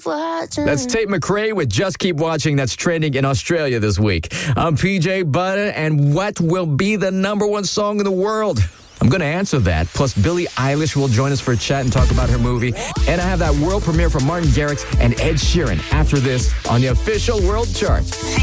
watching. That's Tate McRae with Just Keep Watching. That's trending in Australia this week. I'm PJ Butter, and what will be the number one song in the world? I'm going to answer that. Plus, Billie Eilish will join us for a chat and talk about her movie. And I have that world premiere for Martin Garrix and Ed Sheeran after this on the official world chart.